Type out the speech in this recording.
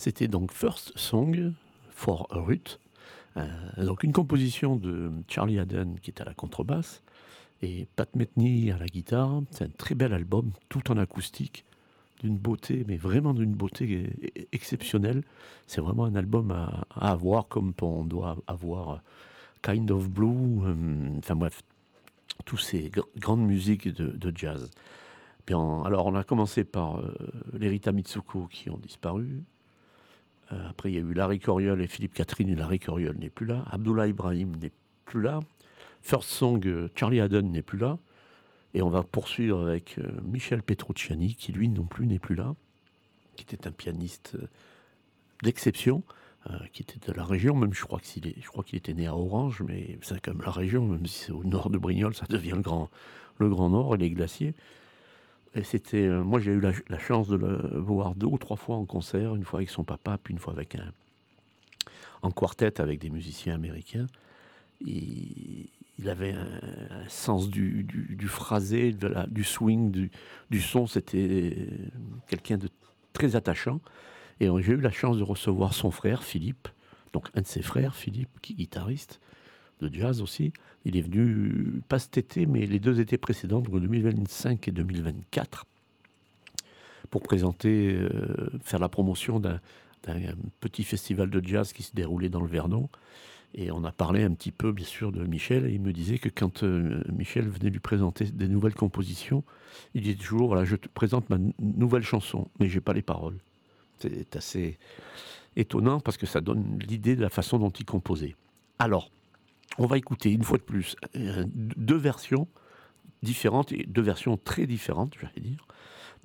C'était donc First Song for Ruth, donc une composition de Charlie Haden qui est à la contrebasse et Pat Metheny à la guitare. C'est un très bel album, tout en acoustique, d'une beauté, mais vraiment d'une beauté exceptionnelle. C'est vraiment un album à avoir comme on doit avoir Kind of Blue, enfin bref, tous ces grandes musiques de jazz. Alors on a commencé par les Rita Mitsuko qui ont disparu. Après il y a eu Larry Coryell et Philippe Catherine, et Larry Coryell n'est plus là. Abdullah Ibrahim n'est plus là. First Song, Charlie Haden n'est plus là. Et on va poursuivre avec Michel Petrucciani, qui lui non plus n'est plus là, qui était un pianiste d'exception, qui était de la région, même je crois qu'il était né à Orange, mais c'est quand même la région, même si c'est au nord de Brignoles, ça devient le Grand Nord et les glaciers. Et c'était, moi j'ai eu la chance de le voir 2 ou 3 fois en concert, une fois avec son papa, puis une fois en quartet avec des musiciens américains. Il avait un sens du phrasé, du swing, du son. C'était quelqu'un de très attachant. Et j'ai eu la chance de recevoir son frère, Philippe, donc un de ses frères, Philippe, qui est guitariste de jazz aussi. Il est venu, pas cet été, mais les 2 étés précédents, donc 2025 et 2024, pour faire la promotion d'un petit festival de jazz qui se déroulait dans le Verdon. Et on a parlé un petit peu, bien sûr, de Michel, et il me disait que quand Michel venait lui présenter des nouvelles compositions, il disait toujours, voilà, je te présente ma nouvelle chanson, mais j'ai pas les paroles. C'est assez étonnant parce que ça donne l'idée de la façon dont il composait. Alors, on va écouter une fois de plus 2 versions différentes, et 2 versions très différentes, j'allais dire.